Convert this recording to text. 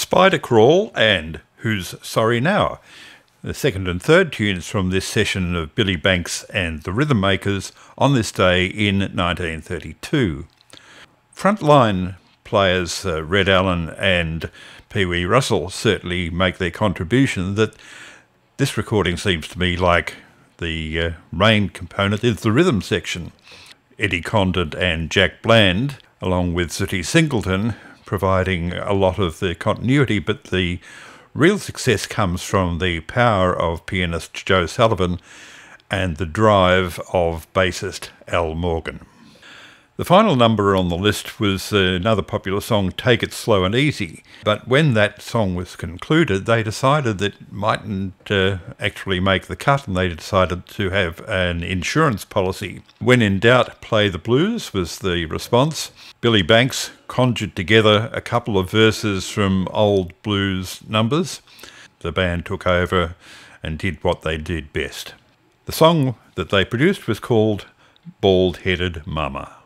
Spider Crawl and Who's Sorry Now? The second and third tunes from this session of Billy Banks and the Rhythm Makers on this day in 1932. Frontline players Red Allen and Pee Wee Russell certainly make their contribution. That this recording seems to me like the main component is the rhythm section. Eddie Condon and Jack Bland, along with Sooty Singleton, providing a lot of the continuity, but the real success comes from the power of pianist Joe Sullivan and the drive of bassist Al Morgan. The final number on the list was another popular song, Take It Slow and Easy, but when that song was concluded, they decided that it mightn't actually make the cut, and they decided to have an insurance policy. When in doubt, play the blues was the response. Billy Banks conjured together a couple of verses from old blues numbers. The band took over and did what they did best. The song that they produced was called Bald-Headed Mama.